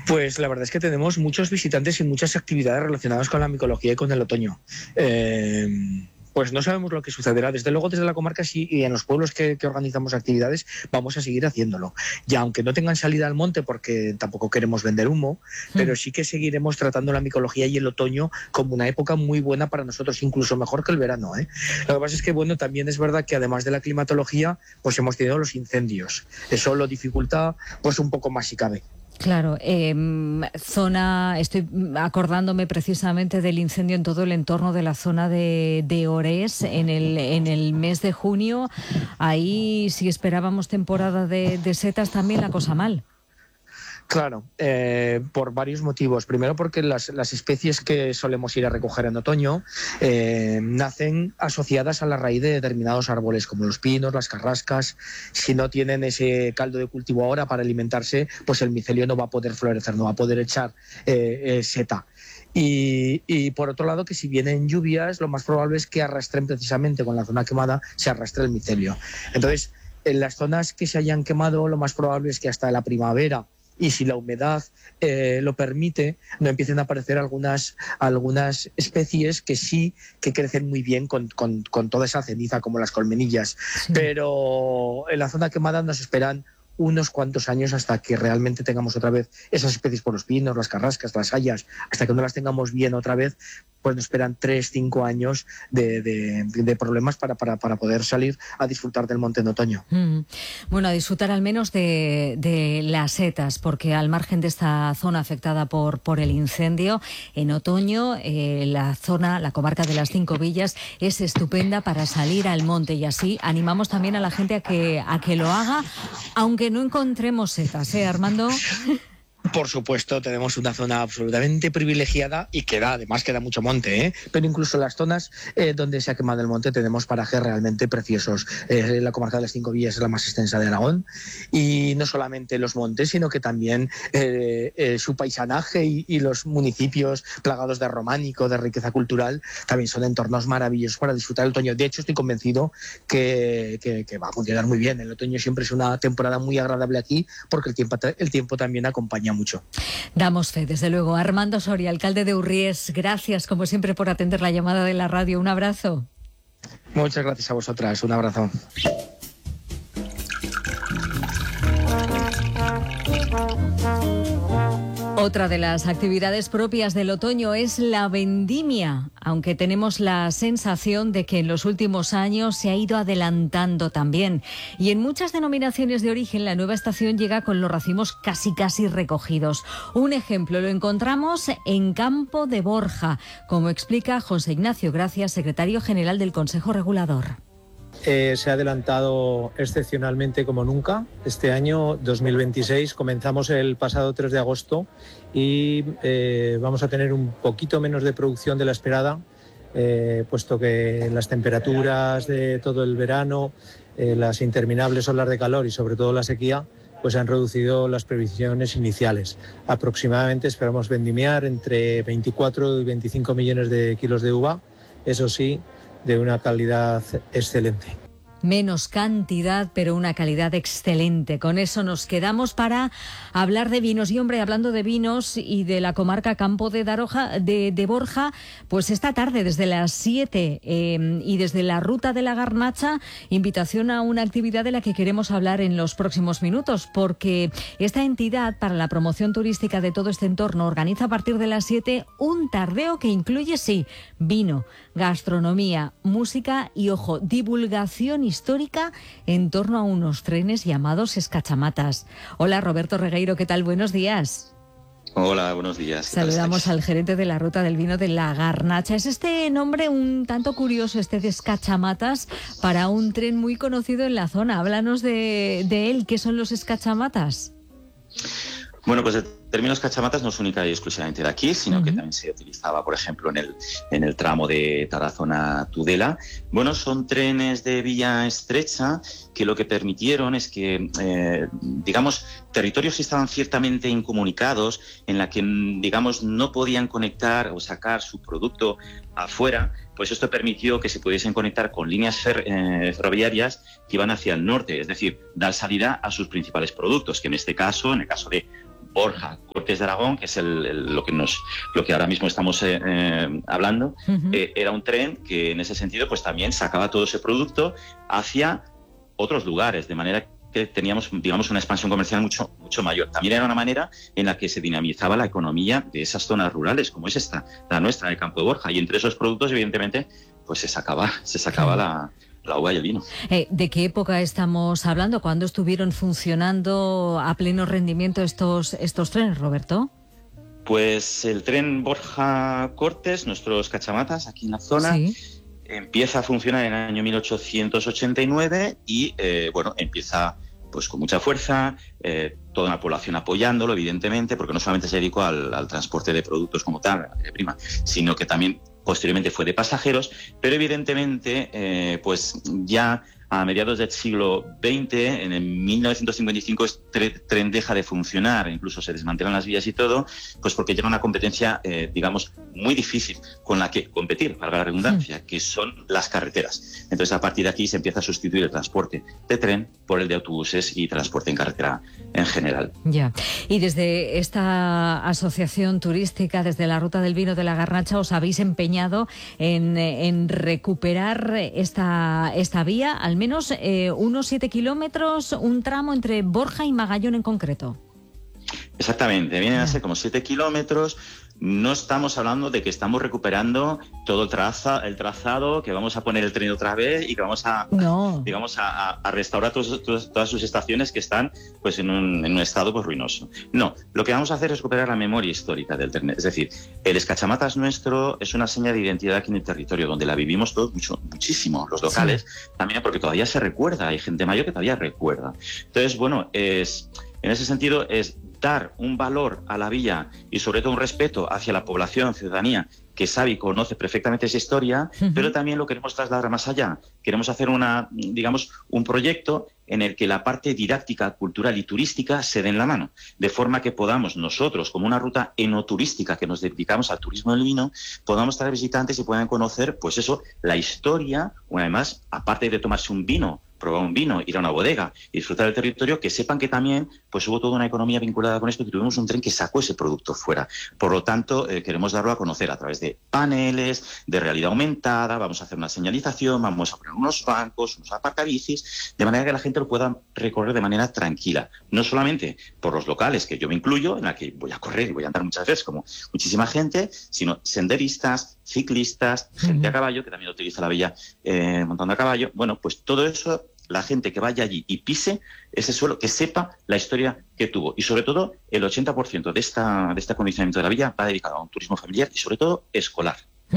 Pues la verdad es que tenemos muchos visitantes y muchas actividades relacionadas con la micología y con el otoño. Pues no sabemos lo que sucederá. Desde luego, desde la comarca sí, y en los pueblos que organizamos actividades, vamos a seguir haciéndolo. Ya aunque no tengan salida al monte, porque tampoco queremos vender humo, pero sí que seguiremos tratando la micología y el otoño como una época muy buena para nosotros, incluso mejor que el verano, ¿eh? Lo que pasa es que, bueno, también es verdad que además de la climatología, pues hemos tenido los incendios. Eso lo dificulta pues un poco más si cabe. Claro, estoy acordándome precisamente del incendio en todo el entorno de la zona de Orés en el mes de junio. Ahí, si esperábamos temporada de setas, también la cosa mal. Claro, por varios motivos. Primero porque las especies que solemos ir a recoger en otoño nacen asociadas a la raíz de determinados árboles, como los pinos, las carrascas. Si no tienen ese caldo de cultivo ahora para alimentarse, pues el micelio no va a poder florecer, no va a poder echar seta. Y por otro lado, que si vienen lluvias, lo más probable es que arrastren precisamente con la zona quemada, se arrastre el micelio. Entonces, en las zonas que se hayan quemado, lo más probable es que hasta la primavera, y si la humedad lo permite, no empiecen a aparecer algunas especies que sí que crecen muy bien con toda esa ceniza, como las colmenillas. Sí. Pero en la zona quemada nos esperan unos cuantos años hasta que realmente tengamos otra vez esas especies, por los pinos, las carrascas, las hayas, hasta que no las tengamos bien otra vez, pues nos esperan 3-5 años de problemas para poder salir a disfrutar del monte en otoño. Bueno, a disfrutar al menos de las setas, porque al margen de esta zona afectada por el incendio, en otoño la comarca de las 5 Villas es estupenda para salir al monte, y así animamos también a la gente a que lo haga, aunque no encontremos setas, ¿eh, Armando? Por supuesto, tenemos una zona absolutamente privilegiada y además queda mucho monte, ¿eh? Pero incluso las zonas donde se ha quemado el monte tenemos parajes realmente preciosos. La comarca de las 5 Villas es la más extensa de Aragón, y no solamente los montes, sino que también su paisanaje y los municipios plagados de románico, de riqueza cultural, también son entornos maravillosos para disfrutar el otoño. De hecho, estoy convencido que va a funcionar muy bien. El otoño siempre es una temporada muy agradable aquí, porque el tiempo también acompaña mucho. Damos fe, desde luego. Armando Soria, alcalde de Urries, gracias como siempre por atender la llamada de la radio. Un abrazo. Muchas gracias a vosotras. Un abrazo. Otra de las actividades propias del otoño es la vendimia, aunque tenemos la sensación de que en los últimos años se ha ido adelantando también. Y en muchas denominaciones de origen la nueva estación llega con los racimos casi recogidos. Un ejemplo lo encontramos en Campo de Borja, como explica José Ignacio Gracia, secretario general del Consejo Regulador. Se ha adelantado excepcionalmente como nunca. Este año 2026 comenzamos el pasado 3 de agosto y vamos a tener un poquito menos de producción de la esperada, puesto que las temperaturas de todo el verano, las interminables olas de calor y sobre todo la sequía, pues han reducido las previsiones iniciales. Aproximadamente esperamos vendimiar entre 24 y 25 millones de kilos de uva, eso sí, de una calidad excelente. Menos cantidad, pero una calidad excelente. Con eso nos quedamos para hablar de vinos. Y hombre, hablando de vinos y de la comarca Campo de Borja, pues esta tarde desde las 7 y desde la Ruta de la Garnacha, invitación a una actividad de la que queremos hablar en los próximos minutos, porque esta entidad para la promoción turística de todo este entorno organiza a partir de las 7 un tardeo que incluye, sí, vino, gastronomía, música y, ojo, divulgación histórica en torno a unos trenes llamados escachamatas. Hola, Roberto Regueiro, ¿qué tal? Buenos días. Hola, buenos días. Saludamos al gerente de la Ruta del Vino de la Garnacha. Es este nombre un tanto curioso, este de escachamatas, para un tren muy conocido en la zona. Háblanos de él. ¿Qué son los escachamatas? Bueno, pues el término escachamatas no es única y exclusivamente de aquí, sino que también se utilizaba, por ejemplo, en el tramo de Tarazona-Tudela. Bueno, son trenes de vía estrecha que lo que permitieron es que, digamos, territorios que estaban ciertamente incomunicados, en la que, digamos, no podían conectar o sacar su producto afuera, pues esto permitió que se pudiesen conectar con líneas ferroviarias que iban hacia el norte, es decir, dar salida a sus principales productos, que en el caso de Borja Cortes de Aragón, que es lo que ahora mismo estamos hablando, era un tren que en ese sentido pues también sacaba todo ese producto hacia otros lugares, de manera que teníamos, digamos, una expansión comercial mucho mayor. También era una manera en la que se dinamizaba la economía de esas zonas rurales, como es la nuestra, el Campo de Borja, y entre esos productos, evidentemente, pues se sacaba la uva y el vino. ¿De qué época estamos hablando? ¿Cuándo estuvieron funcionando a pleno rendimiento estos trenes, Roberto? Pues el tren Borja Cortes, nuestros cachamatas aquí en la zona, sí, empieza a funcionar en el año 1889 y empieza pues con mucha fuerza, toda la población apoyándolo, evidentemente, porque no solamente se dedicó al transporte de productos como tal, prima, sino que también posteriormente fue de pasajeros, pero evidentemente pues ya a mediados del siglo XX, en el 1955, este tren deja de funcionar, incluso se desmantelan las vías y todo, pues porque llega una competencia, digamos, muy difícil con la que competir, valga la redundancia, que son las carreteras. Entonces, a partir de aquí se empieza a sustituir el transporte de tren por el de autobuses y transporte en carretera en general. Ya. Y desde esta asociación turística, desde la Ruta del Vino de la Garnacha, os habéis empeñado en recuperar esta vía, al menos unos 7 kilómetros, un tramo entre Borja y Magallón en concreto. Exactamente, vienen a ser como 7 kilómetros. No estamos hablando de que estamos recuperando todo el trazado, que vamos a poner el tren otra vez y que vamos a, digamos, a restaurar todas sus estaciones que están pues en un estado pues ruinoso. No, lo que vamos a hacer es recuperar la memoria histórica del tren. Es decir, el Escachamatas nuestro es una seña de identidad aquí en el territorio, donde la vivimos todos muchísimo, los locales, también porque todavía se recuerda, hay gente mayor que todavía recuerda. Entonces, bueno, en ese sentido es dar un valor a la vía y sobre todo un respeto hacia la población, ciudadanía, que sabe y conoce perfectamente esa historia, pero también lo queremos trasladar más allá. Queremos hacer un proyecto en el que la parte didáctica, cultural y turística se den la mano, de forma que podamos nosotros, como una ruta enoturística que nos dedicamos al turismo del vino, podamos traer visitantes y puedan conocer, pues eso, la historia, una vez más, aparte de tomarse un vino, probar un vino, ir a una bodega y disfrutar del territorio, que sepan que también pues hubo toda una economía vinculada con esto, que tuvimos un tren que sacó ese producto fuera. Por lo tanto, queremos darlo a conocer a través de paneles, de realidad aumentada, vamos a hacer una señalización, vamos a poner unos bancos, unos aparcabicis, de manera que la gente lo pueda recorrer de manera tranquila. No solamente por los locales, que yo me incluyo, en la que voy a correr y voy a andar muchas veces como muchísima gente, sino senderistas, ciclistas, gente a caballo, que también utiliza la vía montando a caballo. Bueno, pues todo eso, la gente que vaya allí y pise ese suelo, que sepa la historia que tuvo. Y sobre todo, el 80% de este acondicionamiento de la villa va dedicado a un turismo familiar y sobre todo escolar.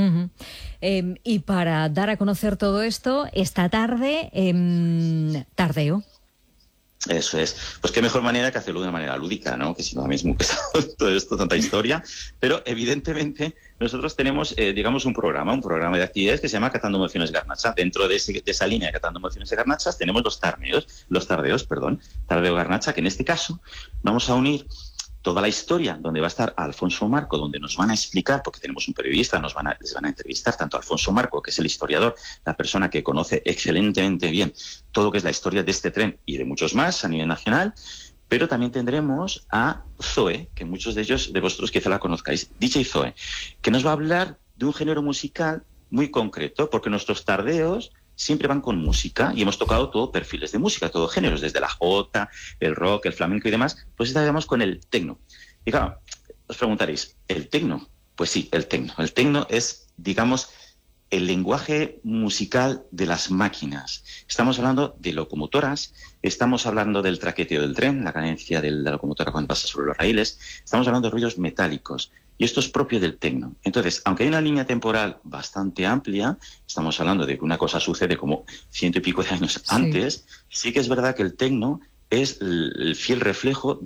Y para dar a conocer todo esto, esta tarde, tardeo. Eso es. Pues qué mejor manera que hacerlo de una manera lúdica, ¿no? Que si no, a mí es muy pesado todo esto, tanta historia. Pero evidentemente nosotros tenemos, un programa de actividades que se llama Catando Emociones Garnacha. Dentro de esa línea de Catando Emociones de Garnacha tenemos los tardeos, Tardeo Garnacha, que en este caso vamos a unir toda la historia, donde va a estar Alfonso Marco, donde nos van a explicar, porque tenemos un periodista, les van a entrevistar tanto a Alfonso Marco, que es el historiador, la persona que conoce excelentemente bien todo lo que es la historia de este tren y de muchos más a nivel nacional, pero también tendremos a Zoe, que muchos de vosotros quizá la conozcáis, DJ Zoe, que nos va a hablar de un género musical muy concreto, porque nuestros tardeos siempre van con música y hemos tocado todo perfiles de música, todos géneros, desde la jota, el rock, el flamenco y demás, pues estaremos con el tecno. Y claro, os preguntaréis, ¿el tecno? Pues sí, el tecno. El tecno es, digamos, el lenguaje musical de las máquinas. Estamos hablando de locomotoras, estamos hablando del traqueteo del tren, la cadencia de la locomotora cuando pasa sobre los raíles, estamos hablando de ruidos metálicos. Y esto es propio del tecno. Entonces, aunque hay una línea temporal bastante amplia, estamos hablando de que una cosa sucede como 100 y pico de años antes, sí que es verdad que el tecno es el fiel reflejo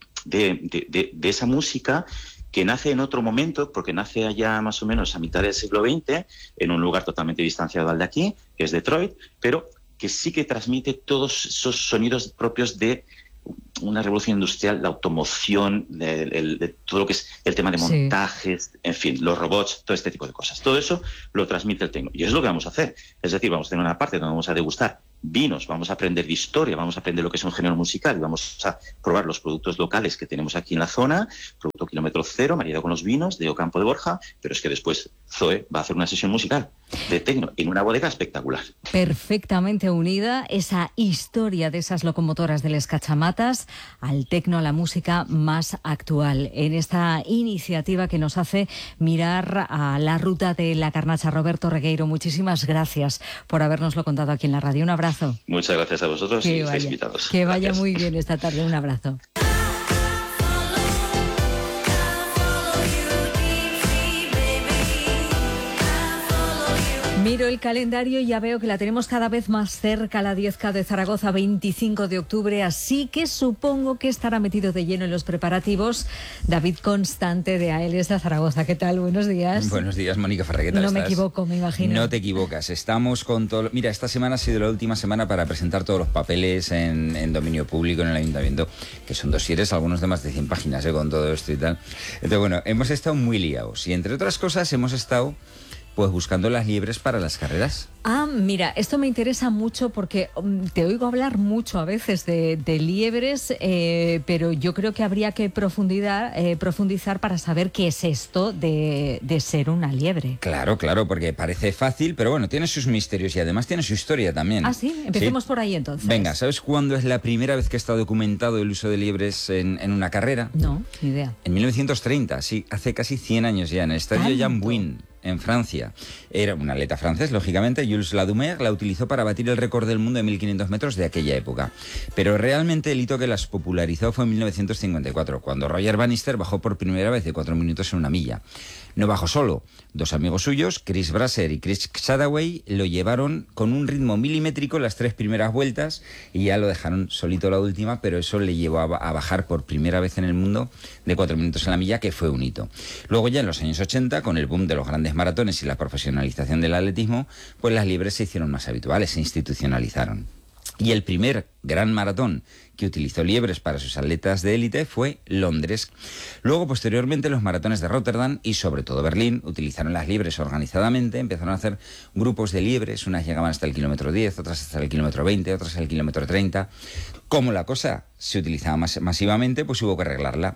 de esa música que nace en otro momento, porque nace allá más o menos a mitad del siglo XX, en un lugar totalmente distanciado al de aquí, que es Detroit, pero que sí que transmite todos esos sonidos propios de una revolución industrial, la automoción, de todo lo que es el tema de montajes, en fin, los robots, todo este tipo de cosas. Todo eso lo transmite el tecno. Y es lo que vamos a hacer. Es decir, vamos a tener una parte donde vamos a degustar vinos, vamos a aprender de historia, vamos a aprender lo que es un género musical, vamos a probar los productos locales que tenemos aquí en la zona, producto kilómetro cero, maridado con los vinos de Ocampo de Borja, pero es que después Zoe va a hacer una sesión musical de tecno en una bodega espectacular. Perfectamente unida esa historia de esas locomotoras de las cachamatas al tecno, a la música más actual, en esta iniciativa que nos hace mirar a la ruta de la Garnacha. Roberto Regueiro, muchísimas gracias por habernoslo contado aquí en la radio. Un abrazo. Muchas gracias a vosotros y estáis invitados. Que vaya Gracias. muy bien esta tarde. Un abrazo. Miro el calendario y ya veo que la tenemos cada vez más cerca, la 10K de Zaragoza, 25 de octubre, así que supongo que estará metido de lleno en los preparativos David Constante de AELES de Zaragoza. ¿Qué tal? Buenos días. Buenos días, Mónica Ferrer, ¿qué tal No estás? me equivoco, me imagino. No te equivocas, estamos con todo... Mira, esta semana ha sido la última semana para presentar todos los papeles en dominio público en el Ayuntamiento, que son dosieres, algunos de más de 100 páginas, con todo esto y tal. Entonces, bueno, hemos estado muy liados y, entre otras cosas, hemos estado pues buscando las liebres para las carreras. Ah, mira, esto me interesa mucho porque te oigo hablar mucho a veces de liebres, pero yo creo que habría que profundizar para saber qué es esto de ser una liebre. Claro, porque parece fácil, pero bueno, tiene sus misterios y además tiene su historia también. Ah, sí, empecemos por ahí entonces. Venga, ¿sabes cuándo es la primera vez que está documentado el uso de liebres en una carrera? No, ni idea. En 1930, sí, hace casi 100 años ya, en el estadio Jean Bouin, en Francia. Era un atleta francés, lógicamente. Jules Ladumer la utilizó para batir el récord del mundo de 1.500 metros de aquella época. Pero realmente el hito que las popularizó fue en 1954, cuando Roger Bannister bajó por primera vez de 4 minutos en una milla. No bajó solo. Dos amigos suyos, Chris Brasser y Chris Shadaway, lo llevaron con un ritmo milimétrico las 3 primeras vueltas y ya lo dejaron solito la última, pero eso le llevó a bajar por primera vez en el mundo de 4 minutos en la milla, que fue un hito. Luego ya en los años 80, con el boom de los grandes maratones y la profesionalización del atletismo, pues las liebres se hicieron más habituales, se institucionalizaron. Y el primer gran maratón que utilizó liebres para sus atletas de élite fue Londres. Luego, posteriormente, los maratones de Rotterdam y sobre todo Berlín utilizaron las liebres organizadamente, empezaron a hacer grupos de liebres, unas llegaban hasta el kilómetro 10, otras hasta el kilómetro 20, otras hasta el kilómetro 30. Como la cosa se utilizaba masivamente, pues hubo que arreglarla.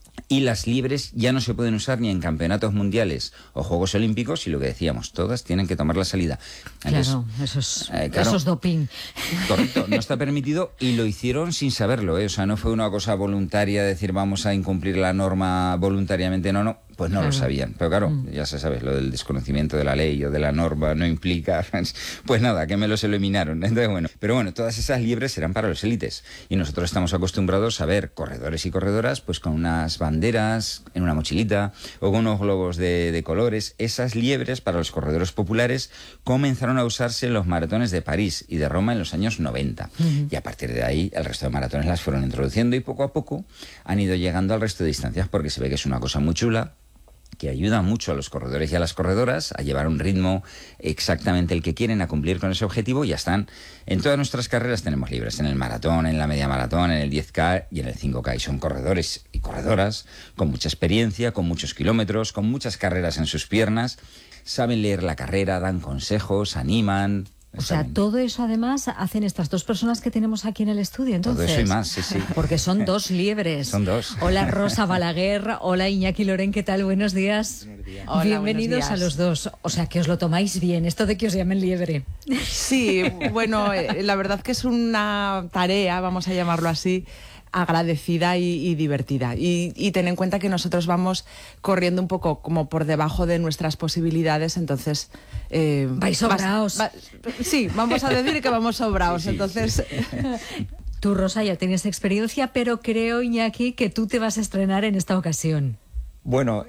Y las liebres ya no se pueden usar ni en campeonatos mundiales o Juegos Olímpicos, y lo que decíamos, todas tienen que tomar la salida. Entonces, claro, eso es doping. Correcto, no está permitido y lo hicieron sin saberlo, O sea, no fue una cosa voluntaria, decir vamos a incumplir la norma voluntariamente, no, pues no lo sabían. Pero claro, ya se sabe, lo del desconocimiento de la ley o de la norma no implica, pues nada, que me los eliminaron. Entonces, bueno, pero bueno, todas esas liebres eran para los élites y nosotros estamos acostumbrados a ver corredores y corredoras pues con unas banderas en una mochilita o con unos globos de colores. Esas liebres para los corredores populares comenzaron a usarse en los maratones de París y de Roma en los años 90. Y a partir de ahí el resto de maratones las fueron introduciendo y poco a poco han ido llegando al resto de distancias, porque se ve que es una cosa muy chula, que ayuda mucho a los corredores y a las corredoras a llevar un ritmo exactamente el que quieren, a cumplir con ese objetivo. Y ya están. En todas nuestras carreras tenemos libres, en el maratón, en la media maratón, en el 10K y en el 5K. Y son corredores y corredoras con mucha experiencia, con muchos kilómetros, con muchas carreras en sus piernas. Saben leer la carrera, dan consejos, animan. O sea, todo eso además hacen estas dos personas que tenemos aquí en el estudio, entonces. Todo eso y más, sí. Porque son dos liebres. Son dos. Hola Rosa Balaguer, hola Iñaki Loren, ¿qué tal? Buenos días. Buenos días. Hola, bienvenidos buenos días a los dos. O sea, que os lo tomáis bien, esto de que os llamen liebre. Sí, bueno, la verdad que es una tarea, vamos a llamarlo así, agradecida y divertida. Y ten en cuenta que nosotros vamos corriendo un poco como por debajo de nuestras posibilidades, entonces... vais sobraos. Sí, vamos a decir que vamos sobraos, sí, entonces... Sí. Tú, Rosa, ya tienes experiencia, pero creo, Iñaki, que tú te vas a estrenar en esta ocasión. Bueno,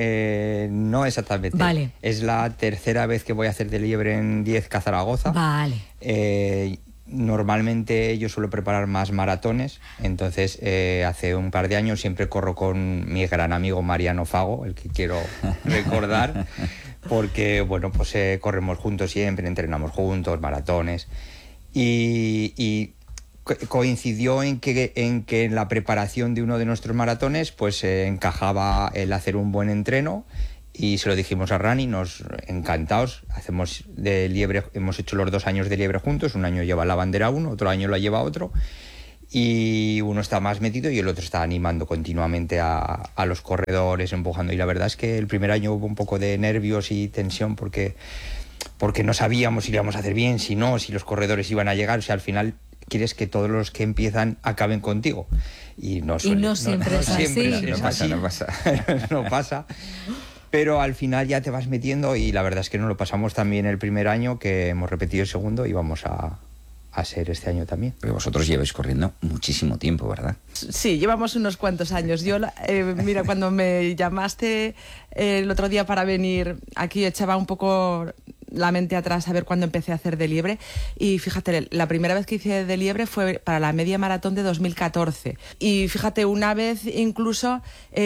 no exactamente. Vale. Es la tercera vez que voy a hacer de liebre en 10K Zaragoza. Vale. Normalmente yo suelo preparar más maratones, entonces hace un par de años siempre corro con mi gran amigo Mariano Fago, el que quiero recordar, porque bueno, pues corremos juntos siempre, entrenamos juntos, maratones, y coincidió en que en la preparación de uno de nuestros maratones pues encajaba el hacer un buen entreno Y se lo dijimos a Rani, nos encantados, hacemos de liebre, hemos hecho los 2 años de liebre juntos, un año lleva la bandera uno, otro año la lleva otro, y uno está más metido y el otro está animando continuamente a los corredores, empujando. Y la verdad es que el primer año hubo un poco de nervios y tensión porque no sabíamos si lo íbamos a hacer bien, si no, si los corredores iban a llegar. O sea, al final quieres que todos los que empiezan acaben contigo. Y no siempre es así. No pasa. Pero al final ya te vas metiendo y la verdad es que nos lo pasamos también el primer año, que hemos repetido el segundo y vamos a ser este año también. Porque vosotros lleváis corriendo muchísimo tiempo, ¿verdad? Sí, llevamos unos cuantos años. Yo, mira, cuando me llamaste el otro día para venir aquí, echaba un poco la mente atrás a ver cuándo empecé a hacer de liebre, y fíjate, la primera vez que hice de liebre fue para la media maratón de 2014, y fíjate, una vez incluso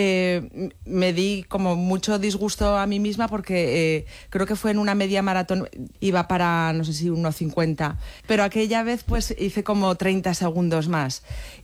me di como mucho disgusto a mí misma porque creo que fue en una media maratón, iba para no sé si 1:50, pero aquella vez pues hice como 30 segundos más,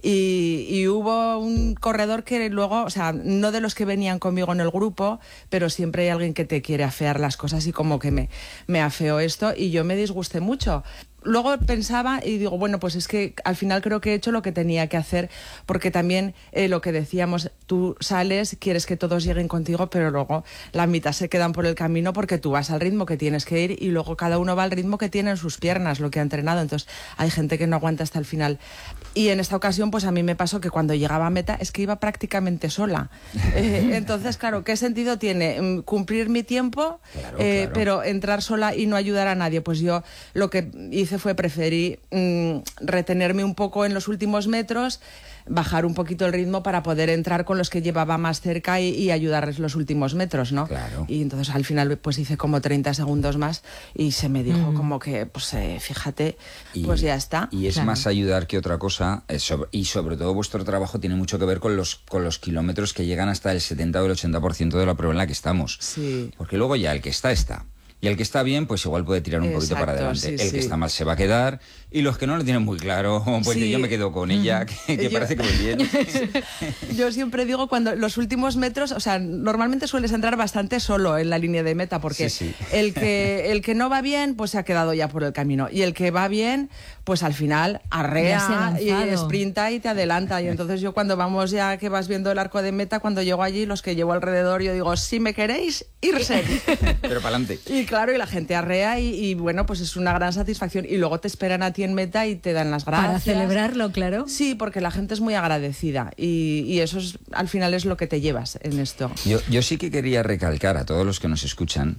y hubo un corredor que luego, o sea, no de los que venían conmigo en el grupo, pero siempre hay alguien que te quiere afear las cosas, y como que me afeó esto y yo me disgusté mucho. Luego pensaba y digo, bueno, pues es que al final creo que he hecho lo que tenía que hacer, porque también lo que decíamos, tú sales, quieres que todos lleguen contigo, pero luego la mitad se quedan por el camino porque tú vas al ritmo que tienes que ir y luego cada uno va al ritmo que tiene en sus piernas, lo que ha entrenado. Entonces hay gente que no aguanta hasta el final. Y en esta ocasión, pues a mí me pasó que cuando llegaba a meta es que iba prácticamente sola. Entonces, claro, ¿qué sentido tiene cumplir mi tiempo, claro. Pero entrar sola y no ayudar a nadie? Pues yo lo que hice fue preferí retenerme un poco en los últimos metros, bajar un poquito el ritmo para poder entrar con los que llevaba más cerca y ayudarles los últimos metros, ¿no? Claro. Y entonces al final pues hice como 30 segundos más y se me dijo como que, pues fíjate, pues ya está. Y es más ayudar que otra cosa, y sobre todo vuestro trabajo tiene mucho que ver con los kilómetros que llegan hasta el 70 o el 80% de la prueba en la que estamos. Sí. Porque luego ya el que está. Y el que está bien, pues igual puede tirar un poquito para adelante. Sí, el que está mal se va a quedar. Y los que no lo tienen muy claro, pues yo me quedo con ella, que parece que muy bien. Yo siempre digo, cuando los últimos metros, o sea, normalmente sueles entrar bastante solo en la línea de meta, porque el que no va bien, pues se ha quedado ya por el camino. Y el que va bien, pues al final arrea y sprinta y te adelanta. Y entonces yo cuando vamos ya, que vas viendo el arco de meta, cuando llego allí, los que llevo alrededor, yo digo, si me queréis, irse. Pero para adelante. Y claro, y la gente arrea y bueno, pues es una gran satisfacción. Y luego te esperan a ti en meta y te dan las gracias. Para celebrarlo, claro. Sí, porque la gente es muy agradecida y eso es, al final es lo que te llevas en esto. Yo sí que quería recalcar a todos los que nos escuchan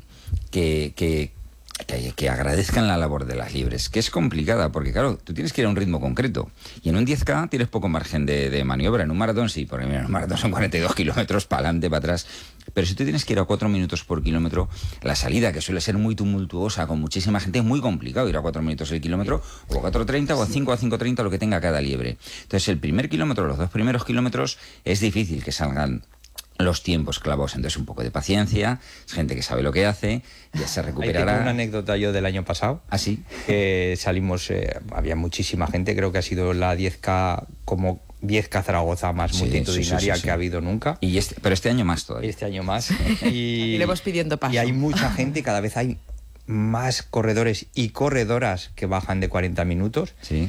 que agradezcan la labor de las libres, que es complicada, porque claro, tú tienes que ir a un ritmo concreto, y en un 10K tienes poco margen de maniobra. En un maratón sí, porque en un maratón son 42 kilómetros para adelante, para atrás, pero si tú tienes que ir a 4 minutos por kilómetro, la salida, que suele ser muy tumultuosa, con muchísima gente, es muy complicado ir a 4 minutos el kilómetro, o a 4:30, o a 5, a 5:30, lo que tenga cada liebre. Entonces el primer kilómetro, los 2 primeros kilómetros, es difícil que salgan los tiempos clavos, entonces un poco de paciencia, es gente que sabe lo que hace, ya se recuperará. Tengo una anécdota yo del año pasado. ¿Ah, sí? Salimos, había muchísima gente, creo que ha sido la 10K como 10K Zaragoza más multitudinaria que ha habido nunca. Pero este año más todavía. Este año más. Y le vamos pidiendo paso. Y hay mucha gente, cada vez hay más corredores y corredoras que bajan de 40 minutos. Sí.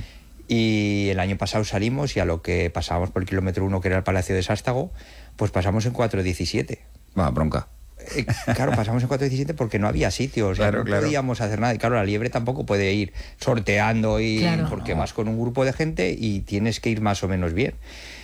Y el año pasado salimos y a lo que pasábamos por el kilómetro 1, que era el Palacio de Sástago, pues pasamos en 4:17. Va, bronca. Claro, pasamos en 4:17 porque no había sitio, o sea, no podíamos hacer nada. Y claro, la liebre tampoco puede ir sorteando porque vas con un grupo de gente y tienes que ir más o menos bien.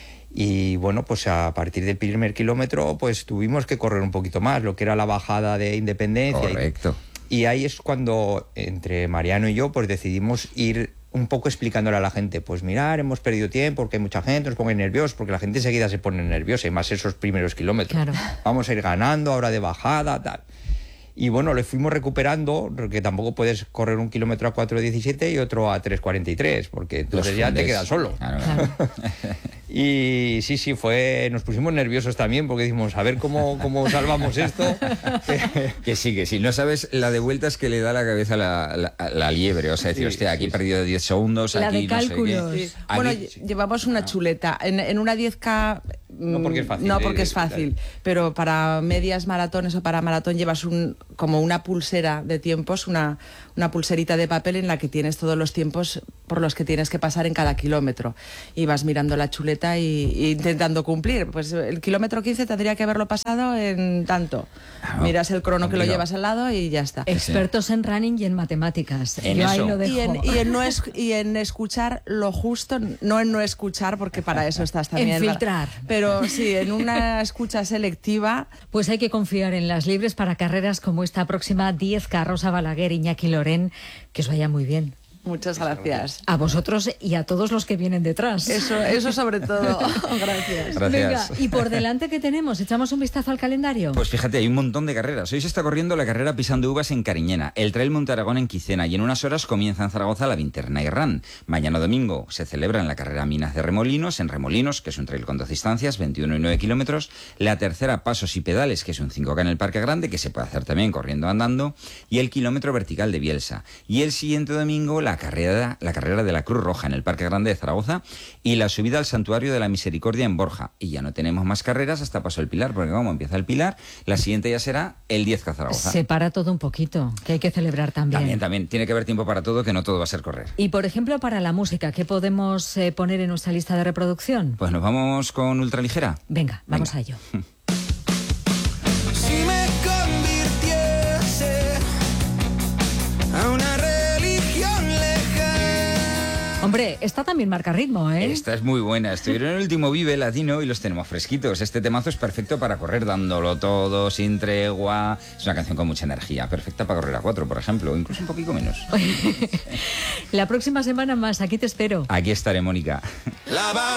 Y bueno, pues a partir del primer kilómetro pues tuvimos que correr un poquito más, lo que era la bajada de Independencia. Correcto. Y ahí es cuando entre Mariano y yo pues decidimos ir un poco explicándole a la gente, pues mirar, hemos perdido tiempo porque hay mucha gente, nos pone nerviosos, porque la gente enseguida se pone nerviosa, y más esos primeros kilómetros. Claro. Vamos a ir ganando, ahora de bajada, tal. Y bueno, le fuimos recuperando, porque tampoco puedes correr un kilómetro a 4:17 y otro a 3:43, porque entonces ya te quedas solo. Claro. Y sí, nos pusimos nerviosos también, porque dijimos, a ver cómo salvamos esto. Que sí, no sabes la de vueltas que le da la cabeza la liebre, o sea, decir, hostia, aquí he perdido 10 segundos, la aquí de cálculos. Bueno, llevamos una chuleta. En una 10K No porque es fácil. No porque es fácil, pero para medias maratones o para maratón llevas como una pulsera de tiempos, una pulserita de papel en la que tienes todos los tiempos por los que tienes que pasar en cada kilómetro. Y vas mirando la chuleta y intentando cumplir. Pues el kilómetro 15 tendría que haberlo pasado en tanto. Miras el crono que lo llevas al lado y ya está. Expertos en running y en matemáticas. Yo ahí lo dejo. Y en escuchar lo justo, no en no escuchar, porque para eso estás también. En filtrar. Pero sí, en una escucha selectiva. Pues hay que confiar en las libres para carreras como esta próxima 10K. Rosa Balaguer, Iñaki Lorén, que os vaya muy bien. Muchas gracias. A vosotros y a todos los que vienen detrás. Eso sobre todo. Gracias. Venga, y por delante, ¿qué tenemos? ¿Echamos un vistazo al calendario? Pues fíjate, hay un montón de carreras. Hoy se está corriendo la carrera Pisando Uvas en Cariñena, el Trail Monte Aragón en Quicena y en unas horas comienza en Zaragoza la Winter Night Run. Mañana domingo se celebra en la carrera Minas de Remolinos, en Remolinos, que es un trail con 2 distancias, 21 y 9 kilómetros. La tercera Pasos y Pedales, que es un 5K en el Parque Grande, que se puede hacer también corriendo o andando. Y el kilómetro vertical de Bielsa. Y el siguiente domingo la carrera de la Cruz Roja en el Parque Grande de Zaragoza y la subida al Santuario de la Misericordia en Borja. Y ya no tenemos más carreras hasta Paso del Pilar, porque como empieza el Pilar, la siguiente ya será el 10K Zaragoza. Se para todo un poquito, que hay que celebrar también. También. Tiene que haber tiempo para todo, que no todo va a ser correr. Y, por ejemplo, para la música, ¿qué podemos poner en nuestra lista de reproducción? Pues nos vamos con Ultraligera. Venga, vamos a ello. Si me convirtiese a una religión lejana. Hombre, esta también marca ritmo, ¿eh? Esta es muy buena. Estuvieron en el último Vive Latino y los tenemos fresquitos. Este temazo es perfecto para correr dándolo todo, sin tregua. Es una canción con mucha energía, perfecta para correr a 4, por ejemplo, o incluso un poquito menos. La próxima semana más, aquí te espero. Aquí estaré, Mónica.